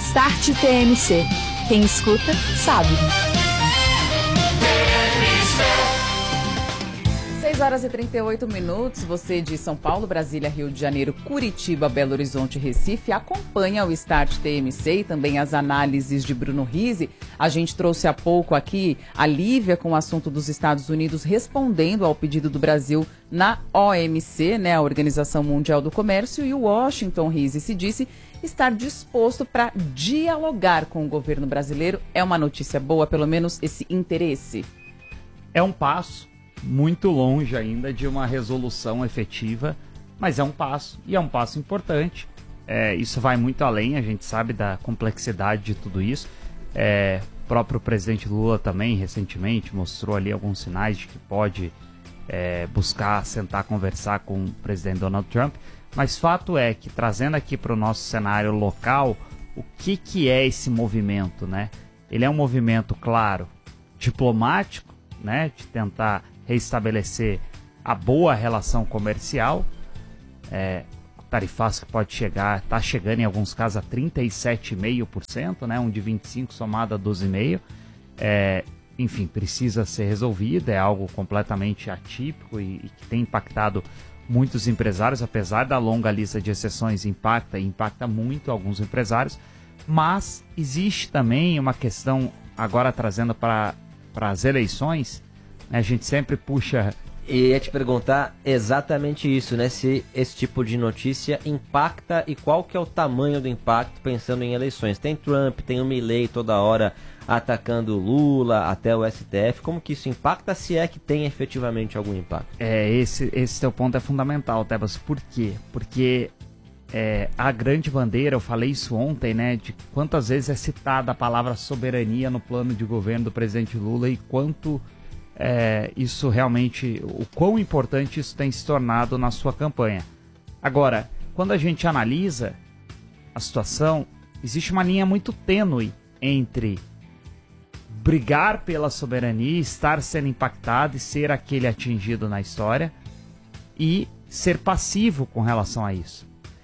Start TMC. Quem escuta, sabe. 6h38, você de São Paulo, Brasília, Rio de Janeiro, Curitiba, Belo Horizonte, Recife, acompanha o Start TMC e também as análises de Bruno Rizzi. A gente trouxe há pouco aqui a Lívia com o assunto dos Estados Unidos respondendo ao pedido do Brasil na OMC, né, a Organização Mundial do Comércio, e o Washington, Rizzi, se disse estar disposto para dialogar com o governo brasileiro. É uma notícia boa, pelo menos esse interesse? É um passo muito longe ainda de uma resolução efetiva, mas é um passo, e é um passo importante. Isso vai muito além, a gente sabe da complexidade de tudo isso. O próprio presidente Lula também, recentemente, mostrou ali alguns sinais de que pode buscar sentar, conversar com o presidente Donald Trump, mas fato é que, trazendo aqui para o nosso cenário local, o que é esse movimento, né? Ele é um movimento, claro, diplomático, né, de tentar reestabelecer a boa relação comercial. O tarifaço que pode chegar, está chegando em alguns casos a 37,5%, né, um de 25% somado a 12,5%. Enfim, precisa ser resolvido, é algo completamente atípico e que tem impactado muitos empresários, apesar da longa lista de exceções, impacta muito alguns empresários, mas existe também uma questão, agora trazendo para as eleições, a gente sempre puxa... E ia te perguntar exatamente isso, né? Se esse tipo de notícia impacta e qual que é o tamanho do impacto pensando em eleições. Tem Trump, tem o Milley toda hora atacando Lula, até o STF. Como que isso impacta, se é que tem efetivamente algum impacto? Esse teu ponto é fundamental, Tebas. Por quê? Porque a grande bandeira, eu falei isso ontem, né? De quantas vezes é citada a palavra soberania no plano de governo do presidente Lula e quanto... isso realmente, o quão importante isso tem se tornado na sua campanha. Agora, quando a gente analisa a situação, existe uma linha muito tênue entre brigar pela soberania, estar sendo impactado e ser aquele atingido na história, e ser passivo com relação a isso.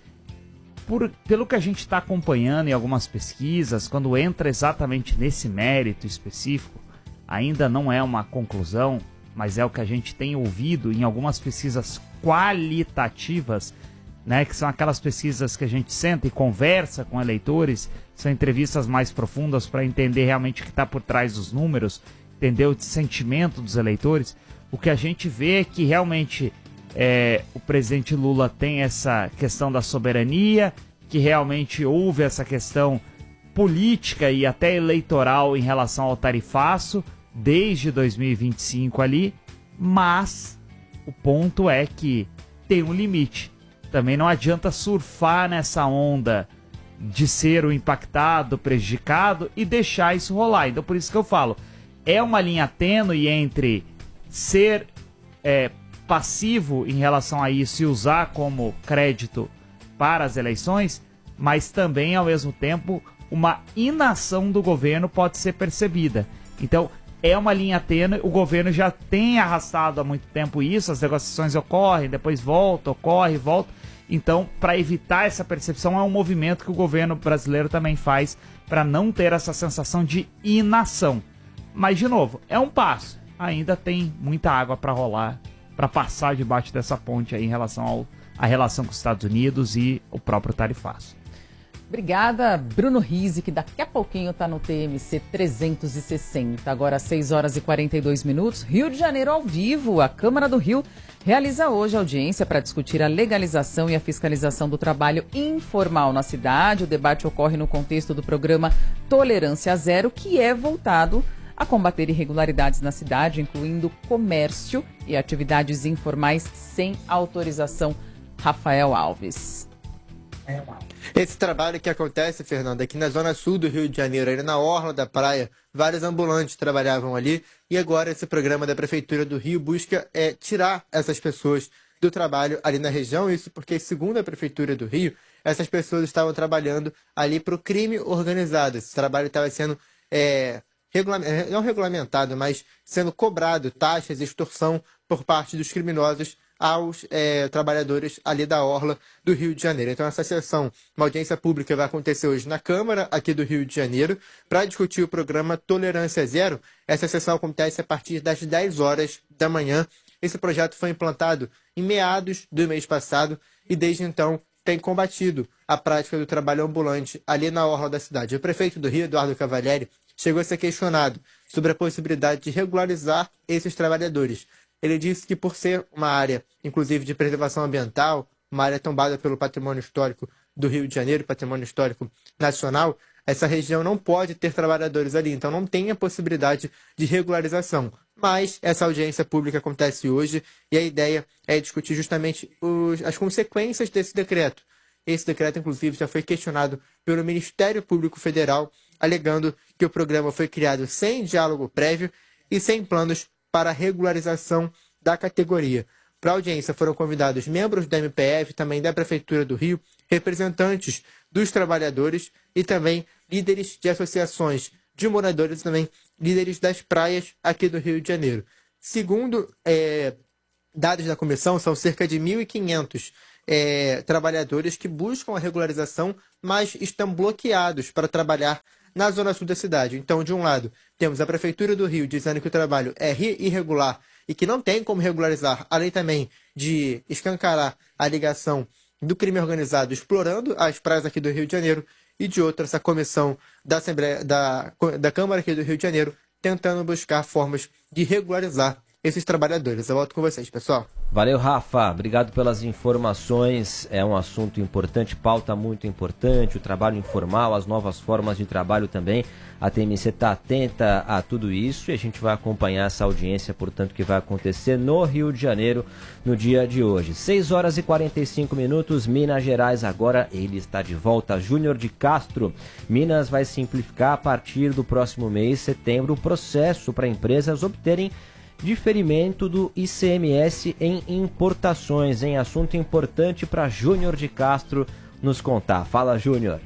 Pelo que a gente está acompanhando em algumas pesquisas, quando entra exatamente nesse mérito específico, ainda não é uma conclusão, mas é o que a gente tem ouvido em algumas pesquisas qualitativas, né, que são aquelas pesquisas que a gente senta e conversa com eleitores, são entrevistas mais profundas para entender realmente o que está por trás dos números, entender o sentimento dos eleitores. O que a gente vê é que realmente o presidente Lula tem essa questão da soberania, que realmente houve essa questão política e até eleitoral em relação ao tarifaço, desde 2025 ali, mas o ponto é que tem um limite. Também não adianta surfar nessa onda de ser o impactado, prejudicado e deixar isso rolar. Então por isso que eu falo, é uma linha tênue entre ser passivo em relação a isso e usar como crédito para as eleições, mas também ao mesmo tempo uma inação do governo pode ser percebida. Então é uma linha tênue, o governo já tem arrastado há muito tempo isso, as negociações ocorrem, depois volta, ocorre, volta. Então, para evitar essa percepção, é um movimento que o governo brasileiro também faz para não ter essa sensação de inação. Mas, de novo, é um passo. Ainda tem muita água para rolar, para passar debaixo dessa ponte aí em relação à relação com os Estados Unidos e o próprio tarifaço. Obrigada, Bruno Rizzi, que daqui a pouquinho está no TMC 360. Agora, 6h42. Rio de Janeiro ao vivo. A Câmara do Rio realiza hoje audiência para discutir a legalização e a fiscalização do trabalho informal na cidade. O debate ocorre no contexto do programa Tolerância Zero, que é voltado a combater irregularidades na cidade, incluindo comércio e atividades informais sem autorização. Rafael Alves. Esse trabalho que acontece, Fernanda, aqui na zona sul do Rio de Janeiro, ali na orla da praia, vários ambulantes trabalhavam ali, e agora esse programa da Prefeitura do Rio busca tirar essas pessoas do trabalho ali na região, isso porque, segundo a Prefeitura do Rio, essas pessoas estavam trabalhando ali para o crime organizado. Esse trabalho estava sendo, não regulamentado, mas sendo cobrado taxas e extorsão por parte dos criminosos aos trabalhadores ali da orla do Rio de Janeiro. Então essa sessão, uma audiência pública, vai acontecer hoje na Câmara aqui do Rio de Janeiro para discutir o programa Tolerância Zero. Essa sessão acontece a partir das 10 horas da manhã. Esse projeto foi implantado em meados do mês passado e desde então tem combatido a prática do trabalho ambulante ali na orla da cidade. O prefeito do Rio, Eduardo Cavalieri, chegou a ser questionado sobre a possibilidade de regularizar esses trabalhadores. Ele disse que por ser uma área, inclusive, de preservação ambiental, uma área tombada pelo patrimônio histórico do Rio de Janeiro, patrimônio histórico nacional, essa região não pode ter trabalhadores ali, então não tem a possibilidade de regularização. Mas essa audiência pública acontece hoje e a ideia é discutir justamente as consequências desse decreto. Esse decreto, inclusive, já foi questionado pelo Ministério Público Federal, alegando que o programa foi criado sem diálogo prévio e sem planos para a regularização da categoria. Para a audiência foram convidados membros da MPF, também da Prefeitura do Rio, representantes dos trabalhadores e também líderes de associações de moradores e também líderes das praias aqui do Rio de Janeiro. Segundo dados da comissão, são cerca de 1.500 trabalhadores que buscam a regularização, mas estão bloqueados para trabalhar na zona sul da cidade. Então, de um lado, temos a Prefeitura do Rio dizendo que o trabalho é irregular e que não tem como regularizar, além também de escancarar a ligação do crime organizado explorando as praias aqui do Rio de Janeiro, e de outra, essa comissão da Assembleia da Câmara aqui do Rio de Janeiro tentando buscar formas de regularizar esses trabalhadores. Eu volto com vocês, pessoal. Valeu, Rafa. Obrigado pelas informações. É um assunto importante, pauta muito importante, o trabalho informal, as novas formas de trabalho também. A TMC está atenta a tudo isso e a gente vai acompanhar essa audiência, portanto, que vai acontecer no Rio de Janeiro no dia de hoje. 6 horas e 45 minutos, Minas Gerais agora, ele está de volta. Júnior de Castro. Minas vai simplificar a partir do próximo mês, setembro, o processo para empresas obterem diferimento do ICMS em importações, em assunto importante para Júnior de Castro nos contar. Fala, Júnior.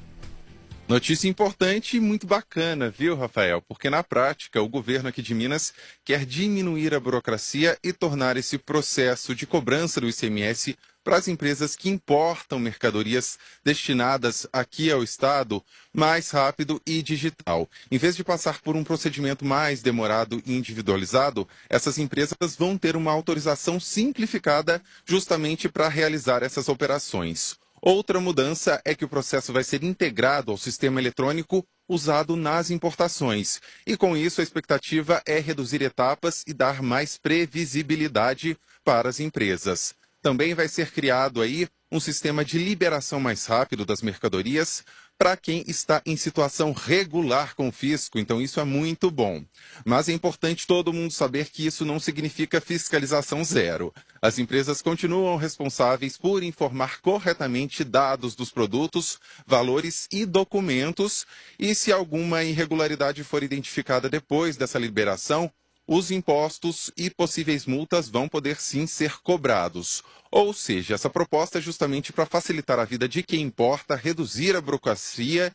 Notícia importante e muito bacana, viu, Rafael? Porque na prática o governo aqui de Minas quer diminuir a burocracia e tornar esse processo de cobrança do ICMS para as empresas que importam mercadorias destinadas aqui ao estado mais rápido e digital. Em vez de passar por um procedimento mais demorado e individualizado, essas empresas vão ter uma autorização simplificada justamente para realizar essas operações. Outra mudança é que o processo vai ser integrado ao sistema eletrônico usado nas importações. E com isso a expectativa é reduzir etapas e dar mais previsibilidade para as empresas. Também vai ser criado aí um sistema de liberação mais rápido das mercadorias para quem está em situação regular com o fisco, então isso é muito bom. Mas é importante todo mundo saber que isso não significa fiscalização zero. As empresas continuam responsáveis por informar corretamente dados dos produtos, valores e documentos, e se alguma irregularidade for identificada depois dessa liberação, os impostos e possíveis multas vão poder sim ser cobrados. Ou seja, essa proposta é justamente para facilitar a vida de quem importa, reduzir a burocracia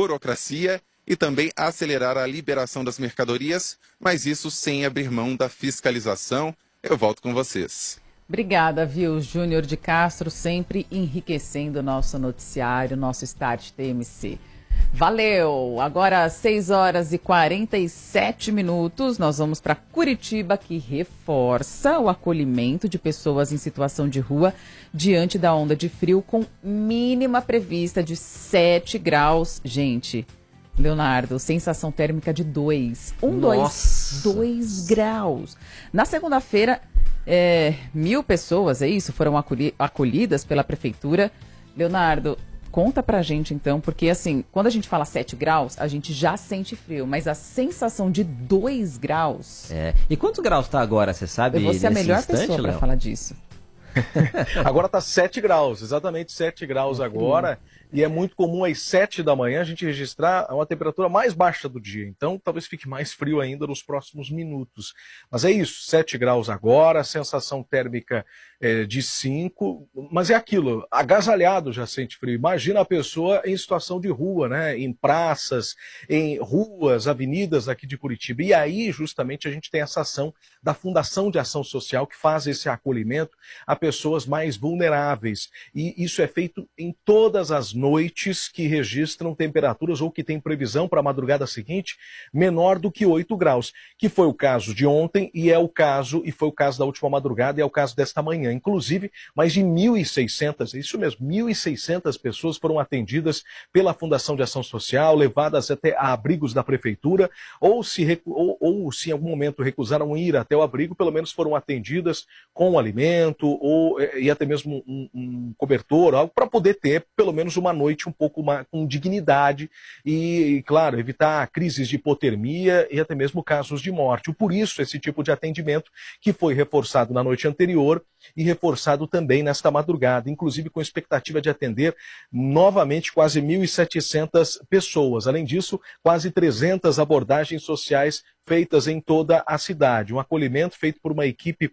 e também acelerar a liberação das mercadorias, mas isso sem abrir mão da fiscalização. Eu volto com vocês. Obrigada, viu, Júnior de Castro, sempre enriquecendo o nosso noticiário, nosso Start TMC. Valeu! Agora, 6 horas e 47 minutos, nós vamos para Curitiba, que reforça o acolhimento de pessoas em situação de rua diante da onda de frio com mínima prevista de 7 graus. Gente, Leonardo, sensação térmica de 2 graus. Na segunda-feira, 1.000 pessoas, é isso? Foram acolhidas pela prefeitura. Leonardo, conta pra gente então, porque assim, quando a gente fala 7 graus, a gente já sente frio, mas a sensação de 2 graus... E quantos graus tá agora, você sabe? Eu vou ser a melhor pessoa pra falar disso. Agora tá 7 graus, exatamente 7 graus agora. e é muito comum às 7 da manhã a gente registrar uma temperatura mais baixa do dia. Então talvez fique mais frio ainda nos próximos minutos. Mas é isso, 7 graus agora, sensação térmica de 5, mas é aquilo, agasalhado já sente frio. Imagina a pessoa em situação de rua, né? Em praças, em ruas, avenidas aqui de Curitiba. E aí, justamente, a gente tem essa ação da Fundação de Ação Social, que faz esse acolhimento a pessoas mais vulneráveis. E isso é feito em todas as noites que registram temperaturas ou que tem previsão para a madrugada seguinte menor do que 8 graus, que foi o caso de ontem e foi o caso da última madrugada e é o caso desta manhã. Inclusive, mais de 1.600, isso mesmo, 1.600 pessoas foram atendidas pela Fundação de Ação Social, levadas até a abrigos da prefeitura, ou se em algum momento recusaram ir até o abrigo, pelo menos foram atendidas com alimento e até mesmo um cobertor, algo para poder ter pelo menos uma noite um pouco com dignidade e, claro, evitar crises de hipotermia e até mesmo casos de morte. Por isso, esse tipo de atendimento que foi reforçado na noite anterior e reforçado também nesta madrugada, inclusive com expectativa de atender novamente quase 1.700 pessoas. Além disso, quase 300 abordagens sociais feitas em toda a cidade. Um acolhimento feito por uma equipe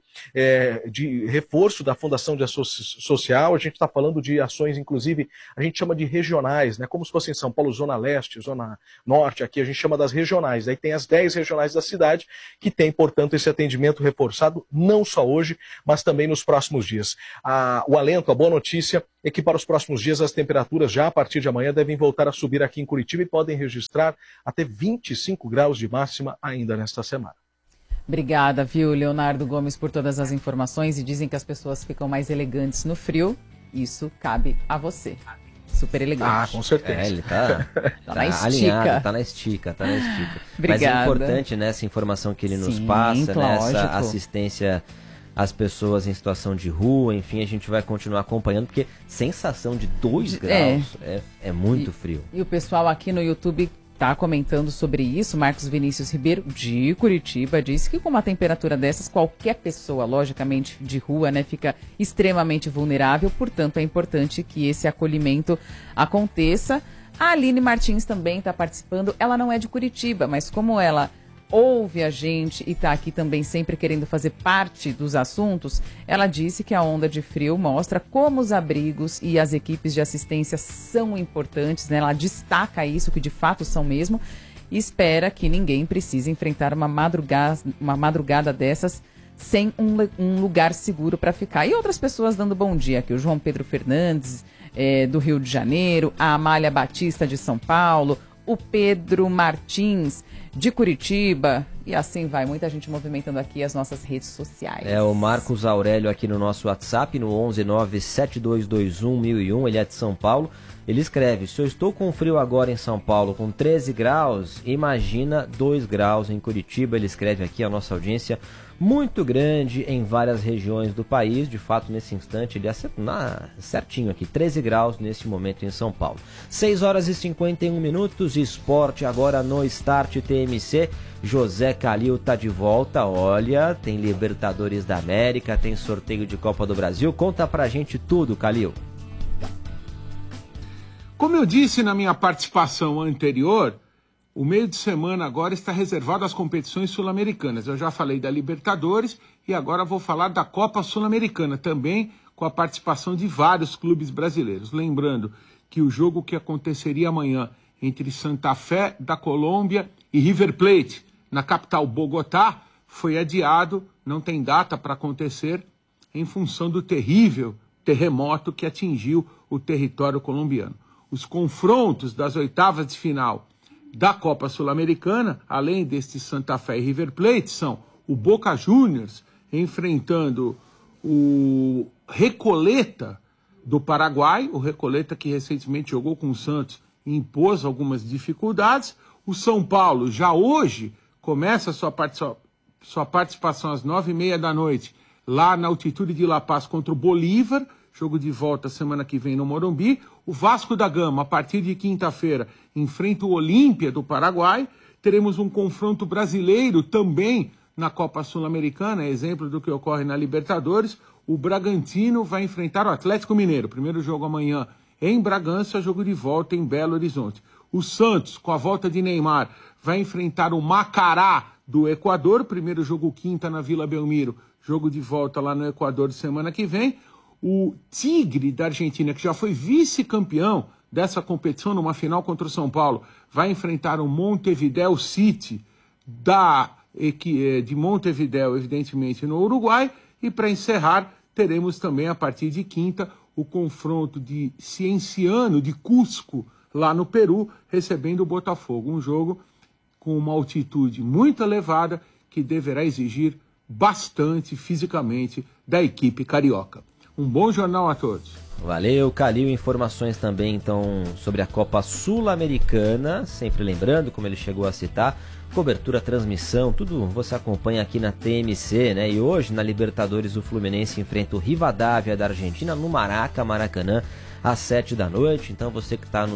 de reforço da Fundação de Ação Social. A gente está falando de ações, inclusive, a gente chama de regionais, né? Como se fosse em São Paulo, Zona Leste, Zona Norte, aqui a gente chama das regionais. Aí tem as 10 regionais da cidade que tem, portanto, esse atendimento reforçado, não só hoje, mas também nos próximos dias. O alento, a boa notícia é que para os próximos dias as temperaturas já a partir de amanhã devem voltar a subir aqui em Curitiba e podem registrar até 25 graus de máxima ainda nesta semana. Obrigada, viu, Leonardo Gomes, por todas as informações. E dizem que as pessoas ficam mais elegantes no frio. Isso cabe a você. Super elegante. Com certeza. Ele tá na estica. Alinhado, tá na estica. Obrigada. Mas é importante, né, essa informação que ele nos passa, né, essa assistência às pessoas em situação de rua, enfim, a gente vai continuar acompanhando, porque sensação de 2 graus é muito frio. E o pessoal aqui no YouTube está comentando sobre isso. Marcos Vinícius Ribeiro, de Curitiba, disse que com uma temperatura dessas, qualquer pessoa, logicamente, de rua, né, fica extremamente vulnerável, portanto é importante que esse acolhimento aconteça. A Aline Martins também está participando, ela não é de Curitiba, mas como ela ouve a gente e está aqui também sempre querendo fazer parte dos assuntos, ela disse que a onda de frio mostra como os abrigos e as equipes de assistência são importantes, né? Ela destaca isso, que de fato são mesmo, e espera que ninguém precise enfrentar uma madrugada dessas sem um lugar seguro para ficar. E outras pessoas dando bom dia aqui, o João Pedro Fernandes, do Rio de Janeiro, a Amália Batista de São Paulo, o Pedro Martins de Curitiba, e assim vai, muita gente movimentando aqui as nossas redes sociais. O Marcos Aurélio aqui no nosso WhatsApp, no 11972211001, ele é de São Paulo. Ele escreve: se eu estou com frio agora em São Paulo com 13 graus, imagina 2 graus em Curitiba. Ele escreve aqui, a nossa audiência muito grande em várias regiões do país. De fato, nesse instante, ele acertou certinho aqui, 13 graus nesse momento em São Paulo. 6 horas e 51 minutos, esporte agora no Start TMC. José Calil tá de volta, olha, tem Libertadores da América, tem sorteio de Copa do Brasil. Conta pra gente tudo, Calil. Como eu disse na minha participação anterior, o meio de semana agora está reservado às competições sul-americanas. Eu já falei da Libertadores e agora vou falar da Copa Sul-Americana, também com a participação de vários clubes brasileiros. Lembrando que o jogo que aconteceria amanhã entre Santa Fé da Colômbia e River Plate, na capital Bogotá, foi adiado, não tem data para acontecer, em função do terrível terremoto que atingiu o território colombiano. Os confrontos das oitavas de final da Copa Sul-Americana, além deste Santa Fé e River Plate, são o Boca Juniors enfrentando o Recoleta do Paraguai, o Recoleta que recentemente jogou com o Santos e impôs algumas dificuldades. O São Paulo já hoje começa a sua participação às 9h30 da noite, lá na altitude de La Paz contra o Bolívar, jogo de volta semana que vem no Morumbi. O Vasco da Gama, a partir de quinta-feira, enfrenta o Olímpia do Paraguai. Teremos um confronto brasileiro também na Copa Sul-Americana, exemplo do que ocorre na Libertadores. O Bragantino vai enfrentar o Atlético Mineiro. O primeiro jogo amanhã em Bragança, jogo de volta em Belo Horizonte. O Santos, com a volta de Neymar, vai enfrentar o Macará do Equador, primeiro jogo quinta na Vila Belmiro, jogo de volta lá no Equador semana que vem. O Tigre da Argentina, que já foi vice-campeão dessa competição numa final contra o São Paulo, vai enfrentar o Montevideo City de Montevideo, evidentemente, no Uruguai. E para encerrar, teremos também a partir de quinta o confronto de Cienciano de Cusco, lá no Peru, recebendo o Botafogo. Um jogo com uma altitude muito elevada que deverá exigir bastante fisicamente da equipe carioca. Um bom jornal a todos. Valeu, Calil. Informações também, então, sobre a Copa Sul-Americana. Sempre lembrando, como ele chegou a citar, cobertura, transmissão, tudo você acompanha aqui na TMC, né? E hoje, na Libertadores, o Fluminense enfrenta o Rivadavia da Argentina no Maracanã, às 7 da noite. Então, você que está no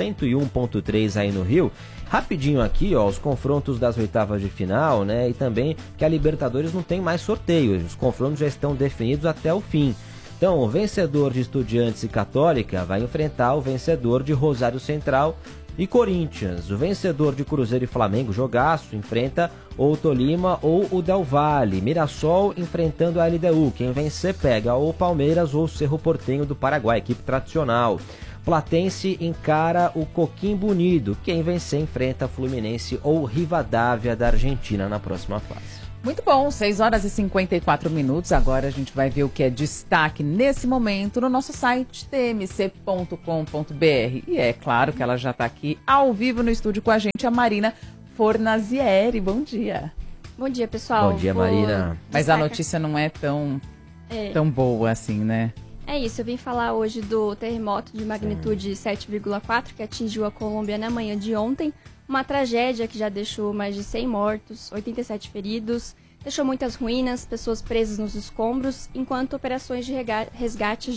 101.3 aí no Rio, rapidinho aqui, ó, os confrontos das oitavas de final, né? E também que a Libertadores não tem mais sorteio, os confrontos já estão definidos até o fim. Então, o vencedor de Estudiantes e Católica vai enfrentar o vencedor de Rosário Central e Corinthians. O vencedor de Cruzeiro e Flamengo, jogaço, enfrenta ou o Tolima ou o Del Valle. Mirassol enfrentando a LDU. Quem vencer pega ou o Palmeiras ou o Cerro Porteño do Paraguai, equipe tradicional. Platense encara o Coquimbo Unido. Quem vencer enfrenta Fluminense ou Rivadavia da Argentina na próxima fase. Muito bom, 6 horas e 54 minutos. Agora a gente vai ver o que é destaque nesse momento no nosso site tmc.com.br. E é claro que ela já está aqui ao vivo no estúdio com a gente, a Marina Fornazieri. Bom dia. Bom dia, pessoal. Bom dia, Marina. Mas a notícia não é tão boa assim, né? É isso, eu vim falar hoje do terremoto de magnitude 7,4 que atingiu a Colômbia na manhã de ontem. Uma tragédia que já deixou mais de 100 mortos, 87 feridos, deixou muitas ruínas, pessoas presas nos escombros, enquanto operações de resgate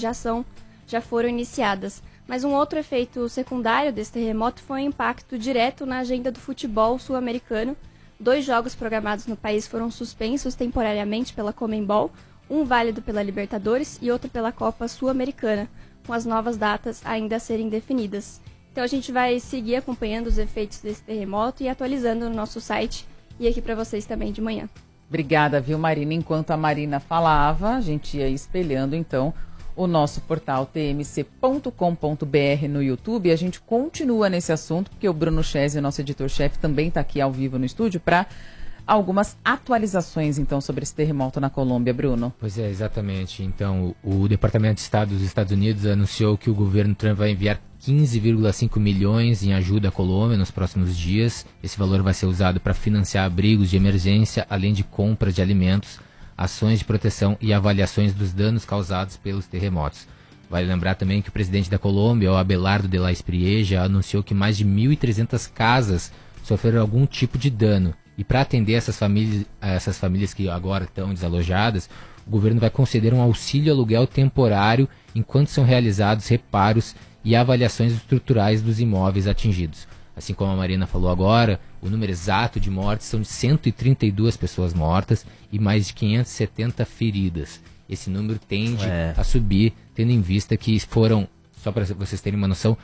já foram iniciadas. Mas um outro efeito secundário desse terremoto foi o impacto direto na agenda do futebol sul-americano. 2 jogos programados no país foram suspensos temporariamente pela Conmebol, um válido pela Libertadores e outro pela Copa Sul-Americana, com as novas datas ainda a serem definidas. Então a gente vai seguir acompanhando os efeitos desse terremoto e atualizando no nosso site e aqui para vocês também de manhã. Obrigada, viu, Marina? Enquanto a Marina falava, a gente ia espelhando, então, o nosso portal tmc.com.br no YouTube. E a gente continua nesse assunto, porque o Bruno Chese, nosso editor-chefe, também está aqui ao vivo no estúdio para algumas atualizações, então, sobre esse terremoto na Colômbia, Bruno. Pois é, exatamente. Então, o Departamento de Estado dos Estados Unidos anunciou que o governo Trump vai enviar 15,5 milhões em ajuda à Colômbia nos próximos dias. Esse valor vai ser usado para financiar abrigos de emergência, além de compras de alimentos, ações de proteção e avaliações dos danos causados pelos terremotos. Vale lembrar também que o presidente da Colômbia, o Abelardo de la Espriella, já anunciou que mais de 1.300 casas sofreram algum tipo de dano. E para atender essas famílias que agora estão desalojadas, o governo vai conceder um auxílio aluguel temporário enquanto são realizados reparos e avaliações estruturais dos imóveis atingidos. Assim como a Marina falou agora, o número exato de mortes são de 132 pessoas mortas e mais de 570 feridas. Esse número tende a subir, tendo em vista que foram, só para vocês terem uma noção,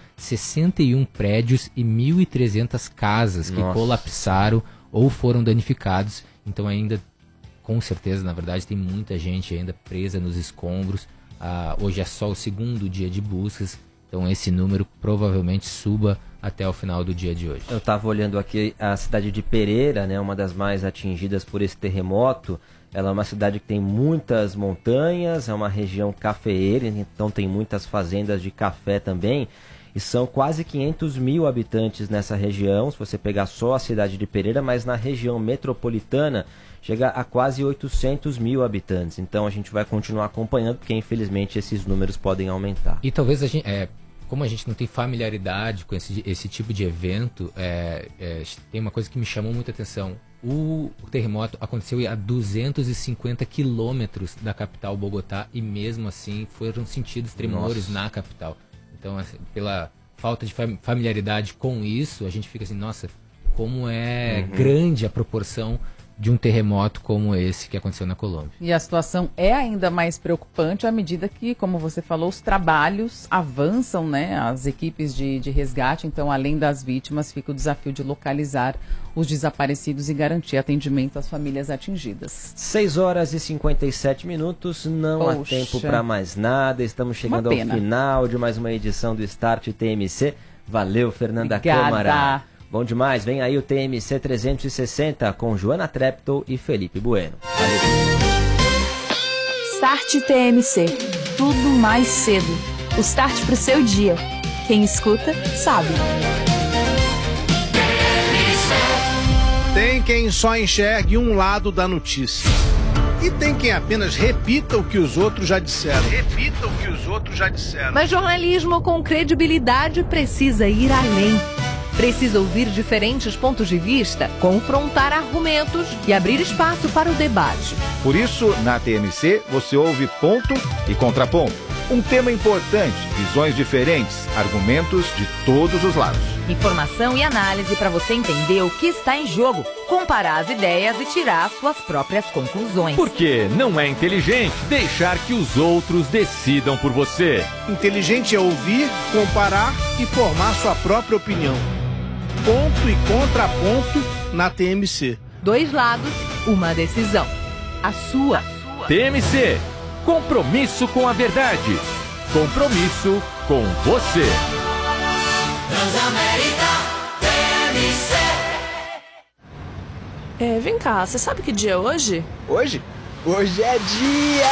61 prédios e 1.300 casas que colapsaram ou foram danificados. Então ainda, com certeza, na verdade, tem muita gente ainda presa nos escombros. Hoje é só o segundo dia de buscas. Então esse número provavelmente suba até o final do dia de hoje. Eu estava olhando aqui a cidade de Pereira, né, uma das mais atingidas por esse terremoto. Ela é uma cidade que tem muitas montanhas, é uma região cafeeira, então tem muitas fazendas de café também. E são quase 500 mil habitantes nessa região, se você pegar só a cidade de Pereira, mas na região metropolitana chega a quase 800 mil habitantes. Então a gente vai continuar acompanhando, porque infelizmente esses números podem aumentar. E talvez a gente, como a gente não tem familiaridade com esse tipo de evento, tem uma coisa que me chamou muita atenção. O terremoto aconteceu a 250 quilômetros da capital Bogotá e mesmo assim foram sentidos tremores na capital. Então, assim, pela falta de familiaridade com isso, a gente fica assim, nossa, como é grande a proporção de um terremoto como esse que aconteceu na Colômbia. E a situação é ainda mais preocupante à medida que, como você falou, os trabalhos avançam, né? As equipes de resgate, então, além das vítimas, fica o desafio de localizar os desaparecidos e garantir atendimento às famílias atingidas. 6 horas e 57 minutos, não há tempo para mais nada, estamos chegando ao final de mais uma edição do Start TMC. Valeu, Fernanda Câmara. Bom demais, vem aí o TMC 360 com Joana Treptow e Felipe Bueno. Valeu. Start TMC, tudo mais cedo. O start pro seu dia. Quem escuta, sabe. Tem quem só enxergue um lado da notícia. E tem quem apenas repita o que os outros já disseram. Mas jornalismo com credibilidade precisa ir além. Precisa ouvir diferentes pontos de vista, confrontar argumentos e abrir espaço para o debate. Por isso, na TMC, você ouve ponto e contraponto. Um tema importante, visões diferentes, argumentos de todos os lados. Informação e análise para você entender o que está em jogo, comparar as ideias e tirar suas próprias conclusões. Porque não é inteligente deixar que os outros decidam por você. Inteligente é ouvir, comparar e formar sua própria opinião. Ponto e contraponto na TMC. 2 lados, uma decisão. A sua. TMC. Compromisso com a verdade. Compromisso com você. Transamérica TMC. Vem cá, você sabe que dia é hoje? Hoje? Hoje é dia